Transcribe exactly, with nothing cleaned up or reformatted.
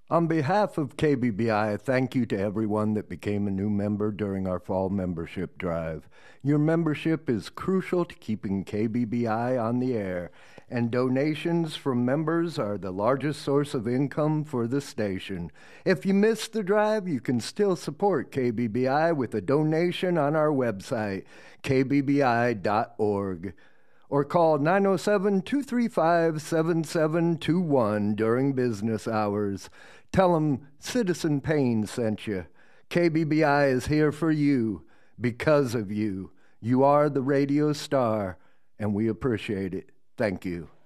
On behalf of K B B I, thank you to everyone that became a new member during our fall membership drive. Your membership is crucial to keeping K B B I on the air, and donations from members are the largest source of income for the station. If you missed the drive, you can still support K B B I with a donation on our website, k b b i dot org. Or call nine oh seven, two three five, seven seven two one during business hours. Tell them Citizen Payne sent you. K B B I is here for you, because of you. You are the radio star, and we appreciate it. Thank you.